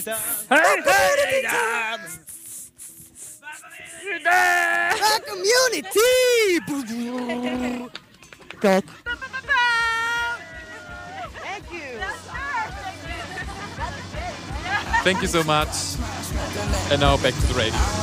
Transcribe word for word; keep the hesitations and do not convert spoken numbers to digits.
The community. Kijk. Thank you. Thank you so much. And now back to the radio.